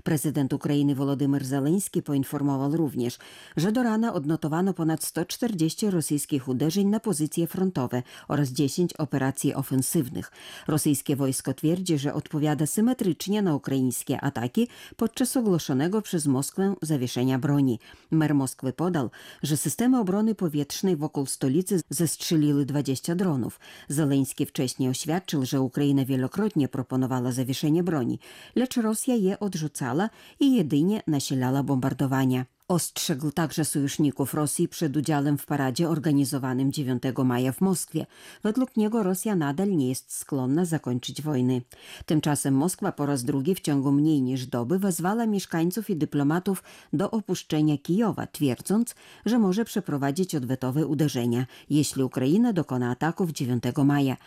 Prezydent Ukrainy Wolodymyr Zełenski poinformował również, że do rana odnotowano ponad 140 rosyjskich uderzeń na pozycje frontowe oraz 10 operacji ofensywnych. Rosyjskie wojsko twierdzi, że odpowiada symetrycznie na ukraińskie ataki podczas ogłoszonego przez Moskwę zawieszenia broni. Mer Moskwy podał, że systemy obrony powietrznej wokół stolicy zestrzeliły 20 dronów. Zełenski wcześniej oświadczył, że Ukraina wielokrotnie proponowała zawieszenie broni, lecz Rosja je odrzucała i jedynie nasilała bombardowania. Ostrzegł także sojuszników Rosji przed udziałem w paradzie organizowanym 9 maja w Moskwie. Według niego Rosja nadal nie jest skłonna zakończyć wojny. Tymczasem Moskwa po raz drugi w ciągu mniej niż doby wezwała mieszkańców i dyplomatów do opuszczenia Kijowa, twierdząc, że może przeprowadzić odwetowe uderzenia, jeśli Ukraina dokona ataków 9 maja.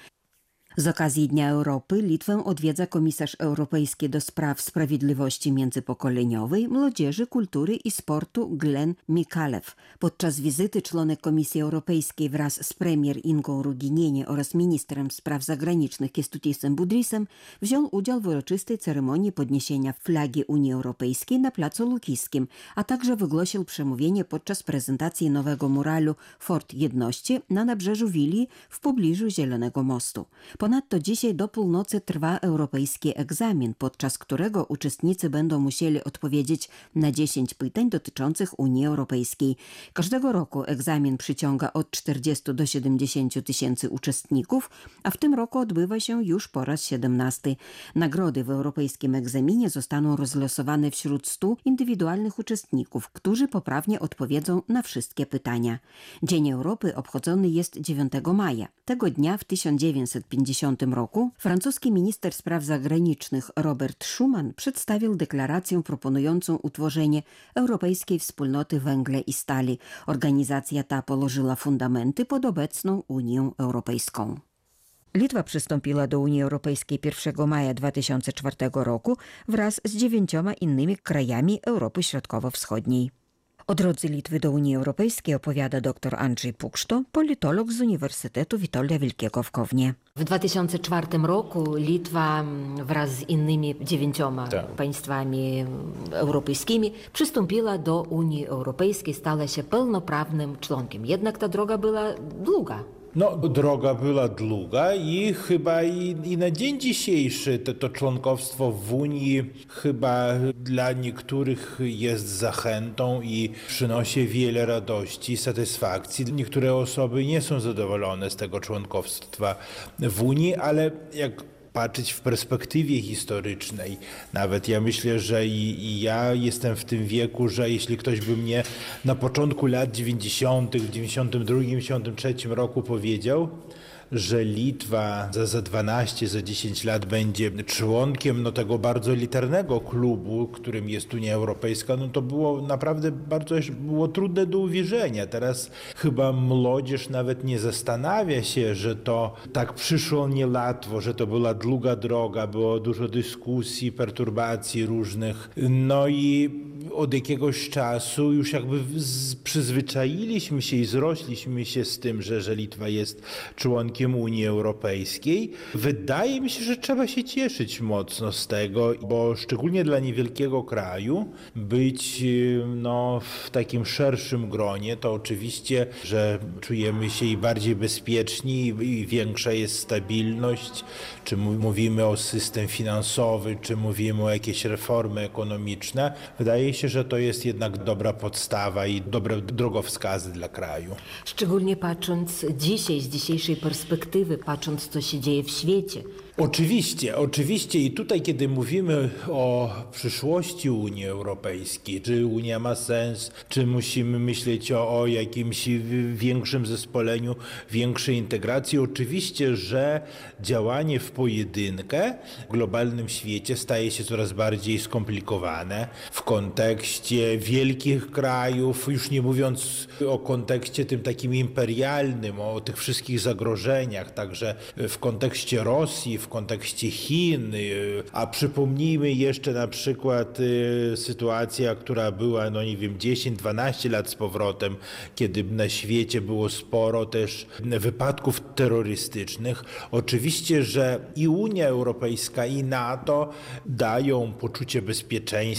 Z okazji Dnia Europy Litwę odwiedza komisarz europejski do spraw sprawiedliwości międzypokoleniowej, młodzieży, kultury i sportu Glen Mikalev. Podczas wizyty członek Komisji Europejskiej wraz z premier Ingą Ruginienė oraz ministrem spraw zagranicznych Kęstutisem Budrysem wziął udział w uroczystej ceremonii podniesienia flagi Unii Europejskiej na Placu Lukijskim, a także wygłosił przemówienie podczas prezentacji nowego muralu Fort Jedności na nabrzeżu Wilii w pobliżu Zielonego Mostu. Ponadto dzisiaj do północy trwa europejski egzamin, podczas którego uczestnicy będą musieli odpowiedzieć na 10 pytań dotyczących Unii Europejskiej. Każdego roku egzamin przyciąga od 40 do 70 tysięcy uczestników, a w tym roku odbywa się już po raz 17. Nagrody w europejskim egzaminie zostaną rozlosowane wśród 100 indywidualnych uczestników, którzy poprawnie odpowiedzą na wszystkie pytania. Dzień Europy obchodzony jest 9 maja. Tego dnia w 1950 roku francuski minister spraw zagranicznych Robert Schuman przedstawił deklarację proponującą utworzenie Europejskiej Wspólnoty Węgla i Stali. Organizacja ta położyła fundamenty pod obecną Unią Europejską. Litwa przystąpiła do Unii Europejskiej 1 maja 2004 roku wraz z 9 innymi krajami Europy Środkowo-Wschodniej. O drodze Litwy do Unii Europejskiej opowiada dr Andrzej Pukszto, politolog z Uniwersytetu Witolda Wielkiego w Kownie. W 2004 roku Litwa wraz z innymi 9 państwami europejskimi przystąpiła do Unii Europejskiej, stała się pełnoprawnym członkiem. Jednak ta droga była długa. Droga była długa i chyba i na dzień dzisiejszy to członkostwo w Unii chyba dla niektórych jest zachętą i przynosi wiele radości, satysfakcji. Niektóre osoby nie są zadowolone z tego członkostwa w Unii, ale jak patrzeć w perspektywie historycznej. Nawet ja myślę, że i ja jestem w tym wieku, że jeśli ktoś by mnie na początku lat 90., w 92, 93 roku powiedział, że Litwa za 12, za 10 lat będzie członkiem tego bardzo elitarnego klubu, którym jest Unia Europejska, to było naprawdę bardzo trudne do uwierzenia. Teraz chyba młodzież nawet nie zastanawia się, że to tak przyszło niełatwo, że to była długa droga, było dużo dyskusji, perturbacji różnych. I od jakiegoś czasu już jakby przyzwyczailiśmy się i zrośliśmy się z tym, że Litwa jest członkiem Unii Europejskiej. Wydaje mi się, że trzeba się cieszyć mocno z tego, bo szczególnie dla niewielkiego kraju być w takim szerszym gronie, to oczywiście, że czujemy się i bardziej bezpieczni i większa jest stabilność, czy mówimy o system finansowy, czy mówimy o jakieś reformy ekonomiczne. Wydaje się, że to jest jednak dobra podstawa i dobre drogowskazy dla kraju. Szczególnie patrząc dzisiaj, z dzisiejszej perspektywy, patrząc co się dzieje w świecie. Oczywiście i tutaj kiedy mówimy o przyszłości Unii Europejskiej, czy Unia ma sens, czy musimy myśleć o jakimś większym zespoleniu, większej integracji, oczywiście, że działanie w pojedynkę w globalnym świecie staje się coraz bardziej skomplikowane w kontekście wielkich krajów, już nie mówiąc o kontekście tym takim imperialnym, o tych wszystkich zagrożeniach, także w kontekście Rosji, w kontekście Chin, a przypomnijmy jeszcze na przykład sytuacja, która była, 10-12 lat z powrotem, kiedy na świecie było sporo też wypadków terrorystycznych. Oczywiście, że i Unia Europejska, i NATO dają poczucie bezpieczeństwa,